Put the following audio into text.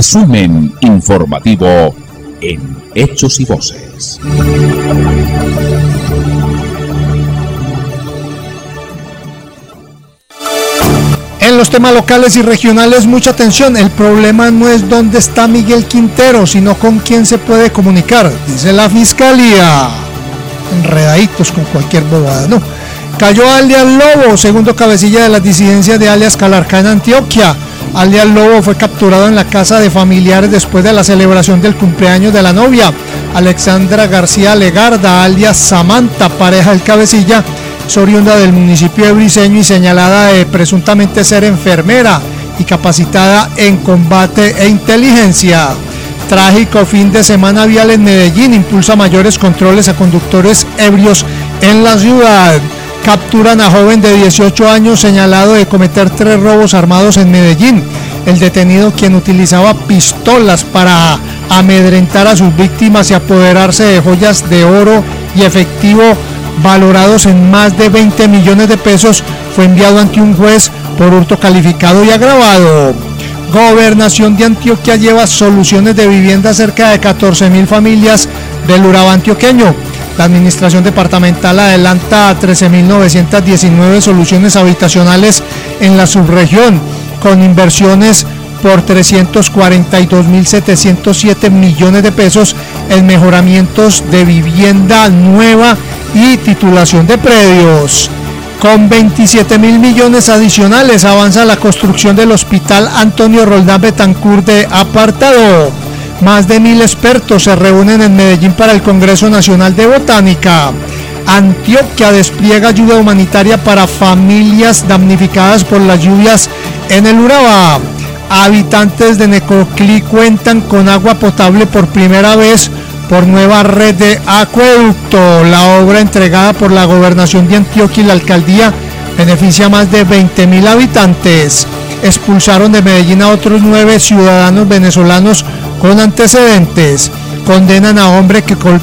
resumen informativo en Hechos y Voces. En los temas locales y regionales, mucha atención. El problema no es dónde está Miguel Quintero, sino con quién se puede comunicar, dice la Fiscalía. Enredaditos con cualquier bobada, ¿no? Cayó alias Lobo, segundo cabecilla de las disidencias de alias Calarcá en Antioquia. Alias Lobo fue capturado en la casa de familiares después de la celebración del cumpleaños de la novia, Alexandra García Legarda, alias Samantha, pareja del cabecilla, es oriunda del municipio de Briceño y señalada de presuntamente ser enfermera y capacitada en combate e inteligencia. Trágico fin de semana vial en Medellín, impulsa mayores controles a conductores ebrios en la ciudad. Capturan a joven de 18 años señalado de cometer 3 robos armados en Medellín. El detenido, quien utilizaba pistolas para amedrentar a sus víctimas y apoderarse de joyas de oro y efectivo valorados en más de 20 millones de pesos, fue enviado ante un juez por hurto calificado y agravado. Gobernación de Antioquia lleva soluciones de vivienda a cerca de 14.000 familias del Urabá antioqueño. La administración departamental adelanta 13.919 soluciones habitacionales en la subregión, con inversiones por 342.707 millones de pesos en mejoramientos de vivienda nueva y titulación de predios. Con 27.000 millones adicionales avanza la construcción del Hospital Antonio Roldán Betancur de Apartado. Más de 1.000 expertos se reúnen en Medellín para el Congreso Nacional de Botánica. Antioquia despliega ayuda humanitaria para familias damnificadas por las lluvias en el Urabá. Habitantes de Necoclí cuentan con agua potable por primera vez por nueva red de acueducto. La obra entregada por la Gobernación de Antioquia y la Alcaldía beneficia a más de 20.000 habitantes. Expulsaron de Medellín a otros 9 ciudadanos venezolanos con antecedentes. Condenan a hombre que